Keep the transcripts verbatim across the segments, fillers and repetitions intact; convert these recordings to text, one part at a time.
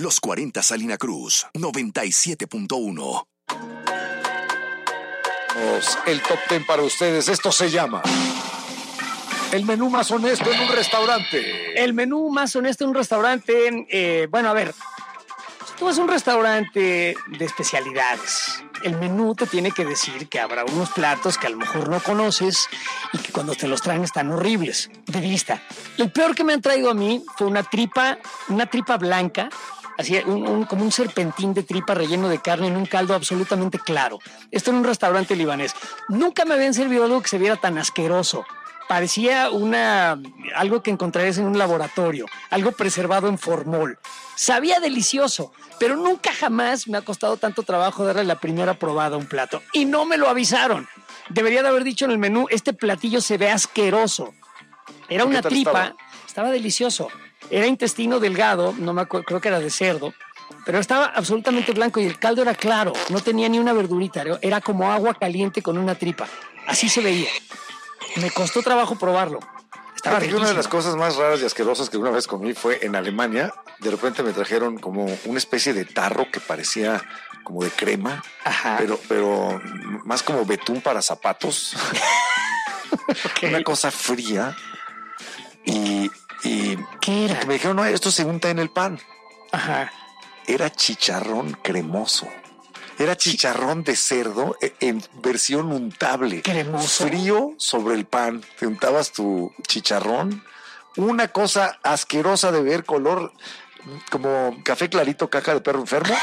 Los cuarenta Salina Cruz, noventa y siete punto uno. El top ten para ustedes. Esto se llama el menú más honesto en un restaurante. El menú más honesto en un restaurante. Eh, bueno, a ver, si tú vas a un restaurante de especialidades, el menú te tiene que decir que habrá unos platos que a lo mejor no conoces y que cuando te los traen están horribles de vista. El peor que me han traído a mí fue una tripa, una tripa blanca, así un, un, como un serpentín de tripa relleno de carne en un caldo absolutamente claro. Esto en un restaurante libanés. Nunca me habían servido algo que se viera tan asqueroso. Parecía una, algo que encontrarías en un laboratorio, algo preservado en formol. Sabía delicioso, pero nunca jamás me ha costado tanto trabajo darle la primera probada a un plato. Y no me lo avisaron. Debería de haber dicho en el menú, este platillo se ve asqueroso. Era una tripa, estaba? estaba delicioso. Era intestino delgado, no me acuerdo, creo que era de cerdo, pero estaba absolutamente blanco y el caldo era claro, no tenía ni una verdurita, era como agua caliente con una tripa. Así se veía. Me costó trabajo probarlo. Estaba riquísimo. Una de las cosas más raras y asquerosas que una vez comí fue en Alemania. De repente me trajeron como una especie de tarro que parecía como de crema, Ajá. pero pero más como betún para zapatos. Okay. Una cosa fría. Y, y ¿qué era? Me dijeron, no, esto se unta en el pan. Ajá. Era chicharrón cremoso. Era chicharrón de cerdo en versión untable. ¿Cremoso? Frío sobre el pan. Te untabas tu chicharrón. Una cosa asquerosa de ver, color como café clarito, caca de perro enfermo.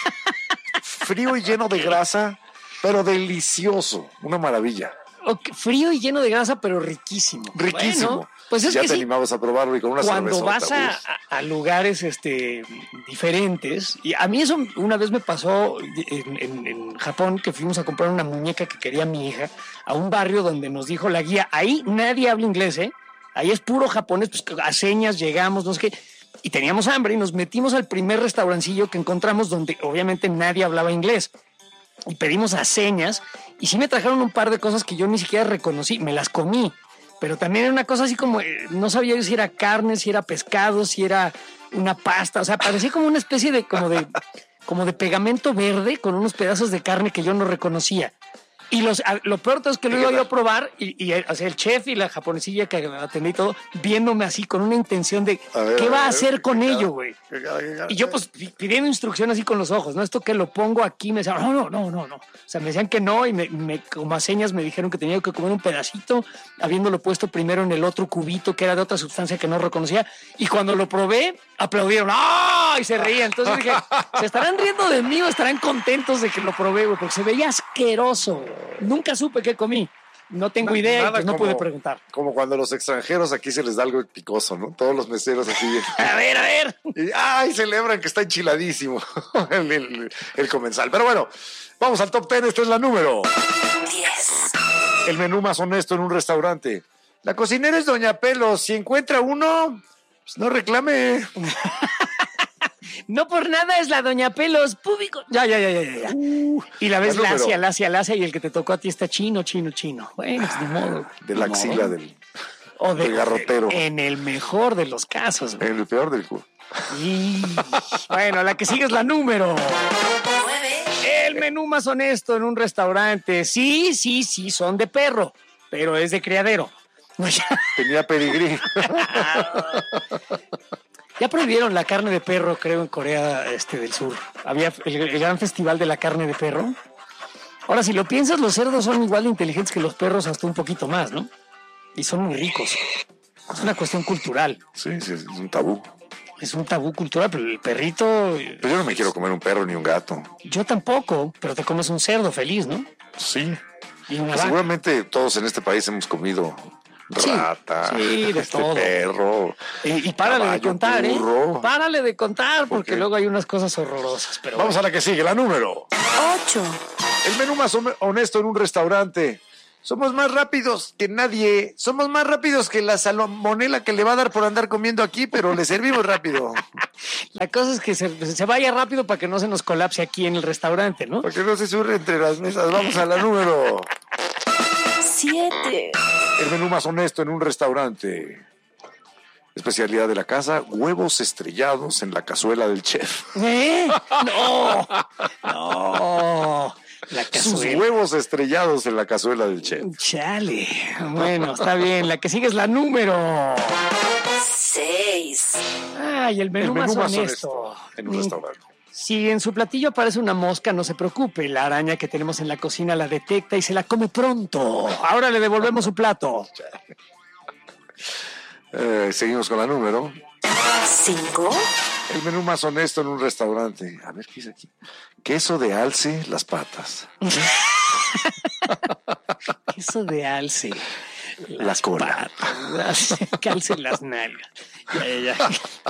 Frío y lleno de grasa, pero delicioso. Una maravilla. Okay, frío y lleno de grasa, pero riquísimo. Riquísimo. Bueno, pues es ya que te sí, animabas a probarlo y con una cuando cervezota. vas a, a lugares este, diferentes, y a mí eso una vez me pasó en, en, en Japón, que fuimos a comprar una muñeca que quería mi hija, a un barrio donde nos dijo la guía, ahí nadie habla inglés, ¿eh? Ahí es puro japonés, pues a señas llegamos, no sé qué, y teníamos hambre y nos metimos al primer restaurancillo que encontramos donde obviamente nadie hablaba inglés. Y pedimos a señas, y sí me trajeron un par de cosas que yo ni siquiera reconocí, me las comí, pero también era una cosa así como, no sabía yo si era carne, si era pescado, si era una pasta, o sea, parecía como una especie de, como de, como de pegamento verde con unos pedazos de carne que yo no reconocía. Y los, lo peor todo es que lo iba yo a probar y, y o sea, el chef y la japonesilla que atendí todo, viéndome así con una intención de a ver, ¿qué va a, a hacer ver, con ello, güey? Y yo pues pidiendo instrucción así con los ojos, ¿no? Esto que lo pongo aquí, me decían, no, no, no, no, no. O sea, me decían que no y me, me, como a señas me dijeron que tenía que comer un pedacito, habiéndolo puesto primero en el otro cubito que era de otra sustancia que no reconocía. Y cuando lo probé, aplaudieron, ¡ah! Y se reían. Entonces dije, ¿se estarán riendo de mí o estarán contentos de que lo probé, güey? Porque se veía asqueroso. Nunca supe qué comí. No tengo Na, idea y pues no como, pude preguntar. Como cuando a los extranjeros aquí se les da algo picoso, ¿no? Todos los meseros así. a ver, a ver. Y, ¡ay! Celebran que está enchiladísimo el, el, el comensal. Pero bueno, vamos al top ten. Esta es la número diez. El menú más honesto en un restaurante. La cocinera es Doña Pelos. Si encuentra uno, pues no reclame. No por nada es la Doña Pelos, público. Ya, ya, ya, ya, ya. Uh, y la ves lacia, lacia, lacia, y el que te tocó a ti está chino, chino, chino. Bueno, pues, de modo. De la axila modo. del, o de, del garrotero. En el mejor de los casos. Güey. En el peor del culo. Y bueno, la que sigue es la número nueve. El menú más honesto en un restaurante. Sí, sí, sí, son de perro, pero es de criadero. Tenía pedigrí. Ya prohibieron la carne de perro, creo, en Corea este, del Sur. Había el, el gran festival de la carne de perro. Ahora, si lo piensas, los cerdos son igual de inteligentes que los perros, hasta un poquito más, ¿no? Y son muy ricos. Es una cuestión cultural. Sí, sí, es un tabú. Es un tabú cultural, pero el perrito... Pero yo no me quiero comer un perro ni un gato. Yo tampoco, pero te comes un cerdo feliz, ¿no? Sí. Y una pues seguramente todos en este país hemos comido... rata, sí, sí, de este todo. perro. Y, y párale caballo, de contar, burro. ¿eh? Párale de contar, porque ¿Por qué? luego hay unas cosas horrorosas. Pero vamos bueno. a la que sigue, la número ocho. El menú más honesto en un restaurante. Somos más rápidos que nadie. Somos más rápidos que la salmonela que le va a dar por andar comiendo aquí, pero le servimos rápido. La cosa es que se, se vaya rápido para que no se nos colapse aquí en el restaurante, ¿no? Para que no se surre entre las mesas. Vamos a la número siete. El menú más honesto en un restaurante. Especialidad de la casa, huevos estrellados en la cazuela del chef. ¿Eh? No, no. La cazuela. Sus huevos estrellados en la cazuela del chef. Chale. Bueno, está bien. La que sigue es la número seis. Ay, el menú, el menú más, más honesto. honesto en un restaurante. Si en su platillo aparece una mosca, no se preocupe. La araña que tenemos en la cocina la detecta y se la come pronto. Ahora le devolvemos su plato. Eh, seguimos con la número cinco. El menú más honesto en un restaurante. A ver, ¿qué dice aquí? Queso de alce, las patas. Queso de alce. La cola. Patas, calce las nalgas. Ya, ya, ya.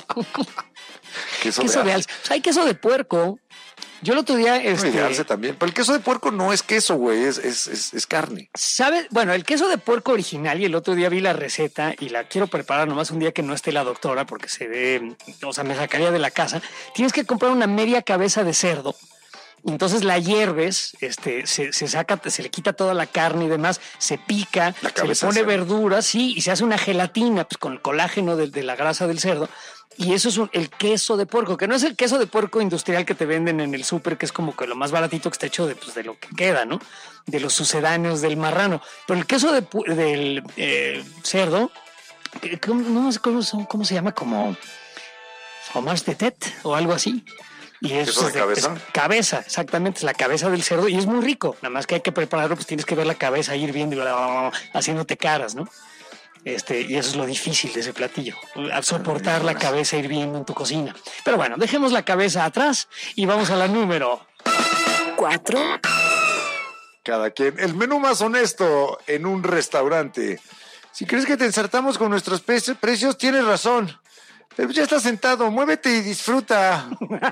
Queso, queso de, de alce. alce. O sea, hay queso de puerco. Yo el otro día... Este, y de alce también. Pero el queso de puerco no es queso, güey. Es, es, es, es carne. ¿Sabes? Bueno, el queso de puerco original, y el otro día vi la receta y la quiero preparar nomás un día que no esté la doctora porque se ve... O sea, me sacaría de la casa. Tienes que comprar una media cabeza de cerdo. Entonces la hierves, este, se, se saca, se le quita toda la carne y demás, se pica, se le pone verduras, sí, y se hace una gelatina pues, con el colágeno de, de la grasa del cerdo. Y eso es un, el queso de puerco, que no es el queso de puerco industrial que te venden en el súper, que es como que lo más baratito que está hecho de, pues, de lo que queda, ¿no? De los sucedáneos del marrano. Pero el queso de, del eh, cerdo, no sé cómo, cómo se llama, como fromage de tête o algo así. Y es, ¿Queso de cabeza? Es cabeza, exactamente, es la cabeza del cerdo y es muy rico. Nada más que hay que prepararlo, pues tienes que ver la cabeza ir viendo y bla, bla, bla, haciéndote caras, ¿no? Este, y eso es lo difícil de ese platillo, soportar la cabeza hirviendo en tu cocina. Pero bueno, dejemos la cabeza atrás y vamos a la número cuatro. Cada quien. El menú más honesto en un restaurante. Si crees que te ensartamos con nuestros pre- precios, tienes razón. Pero ya estás sentado, muévete y disfruta.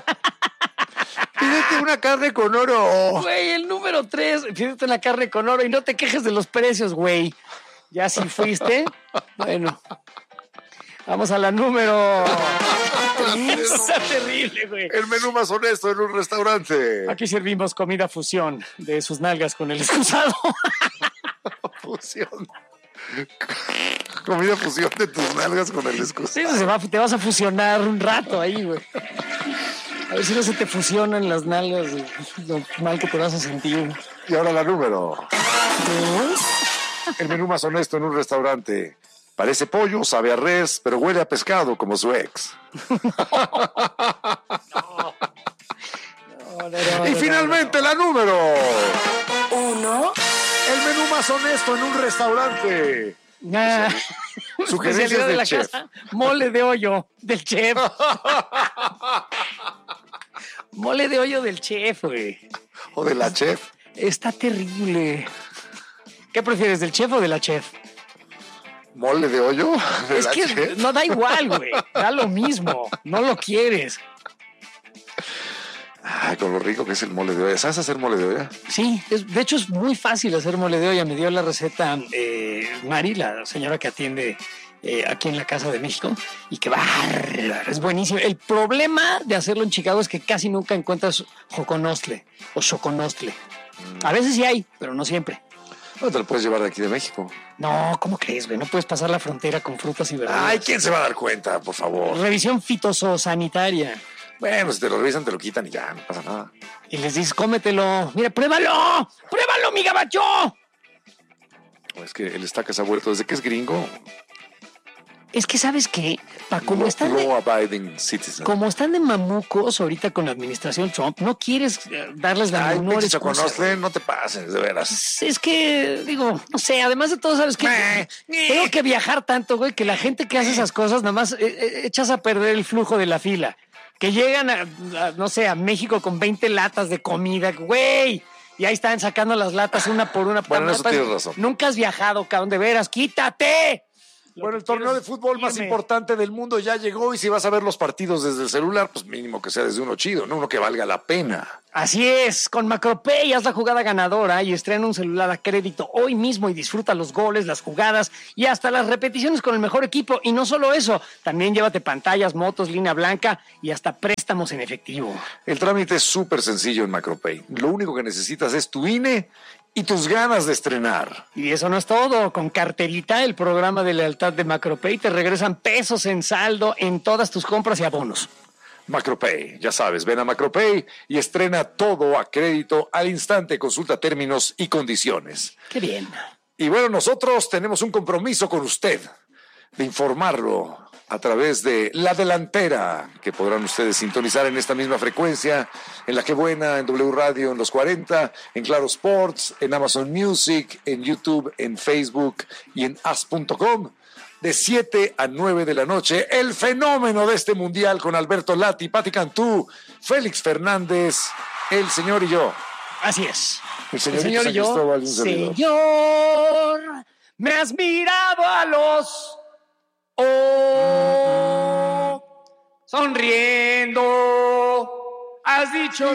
Pídete una carne con oro. Güey, el número tres, pídete una carne con oro y no te quejes de los precios, güey. Ya si fuiste, bueno. Vamos a la número... Está terrible, güey. El menú más honesto en un restaurante. Aquí servimos comida fusión de sus nalgas con el excusado. Fusión. Comida fusión de tus nalgas con el excusado. Sí, se va, te vas a fusionar un rato ahí, güey. A ver si no se te fusionan las nalgas, lo mal que te vas a sentir. Y ahora la número. El menú más honesto en un restaurante. Parece pollo, sabe a res, pero huele a pescado como su ex. No. No, no, no, y no, finalmente no, no. la número uno. El menú más honesto en un restaurante. Ah, Sugerencias especialidad de del la chef. casa, mole de hoyo del chef. Mole de hoyo del chef, güey. O de la chef. Está terrible. ¿Qué prefieres, del chef o de la chef? ¿Mole de hoyo? ¿De Es la que chef? no da igual, güey. Da lo mismo. No lo quieres. Ay, con lo rico que es el mole de olla. ¿Sabes hacer mole de olla? Sí, es, de hecho es muy fácil hacer mole de olla. Me dio la receta eh, Mari, la señora que atiende eh, aquí en la Casa de México, y que bárbara, es buenísimo. El problema de hacerlo en Chicago es que casi nunca encuentras joconostle o choconostle. A veces sí hay, pero no siempre. No te lo puedes llevar de aquí de México. No, ¿cómo crees, güey? No puedes pasar la frontera con frutas y verduras. Ay, ¿quién se va a dar cuenta, por favor? Revisión fitosanitaria. Bueno, si te lo revisan, te lo quitan y ya, no pasa nada. Y les dices, cómetelo. Mira, pruébalo. Pruébalo, mi gabacho. Es que el estaca se ha vuelto, desde que es gringo, Es que, ¿sabes qué? Pa, como, law, están de, law-abiding citizen. como están de mamucos ahorita con la administración Trump, no quieres eh, darles la Ay, menor pinche excusa. choconostle, no te pases, de veras. Es, es que, digo, no sé, además de todo, ¿sabes qué? Tengo que viajar tanto, güey, que la gente que hace esas cosas, nada más eh, eh, echas a perder el flujo de la fila. Que llegan a, a, no sé, a México con veinte latas de comida, güey. Y ahí están sacando las latas una por una. Bueno, eso tienes razón. Nunca has viajado, cabrón, de veras, quítate. Bueno, el torneo de fútbol más importante del mundo ya llegó y si vas a ver los partidos desde el celular, pues mínimo que sea desde uno chido, no uno que valga la pena. Así es, con Macropay haz la jugada ganadora y estrena un celular a crédito hoy mismo y disfruta los goles, las jugadas y hasta las repeticiones con el mejor equipo. Y no solo eso, también llévate pantallas, motos, línea blanca y hasta préstamos en efectivo. El trámite es súper sencillo en Macropay. Lo único que necesitas es tu I N E y tus ganas de estrenar. Y eso no es todo. Con Carterita, el programa de lealtad de Macropay, te regresan pesos en saldo en todas tus compras y abonos. Macropay, ya sabes, ven a Macropay y estrena todo a crédito al instante. Consulta términos y condiciones. Qué bien. Y bueno, nosotros tenemos un compromiso con usted de informarlo a través de La Delantera, que podrán ustedes sintonizar en esta misma frecuencia, en La Que Buena, en W Radio, en Los cuarenta, en Claro Sports, en Amazon Music, en YouTube, en Facebook y en as punto com. De siete a nueve de la noche, el fenómeno de este mundial con Alberto Lati, Pati Cantú, Félix Fernández, el señor y yo. Así es. El, el señor y yo. Cristóbal, Señor, me has mirado a los ojos, sonriendo, has dicho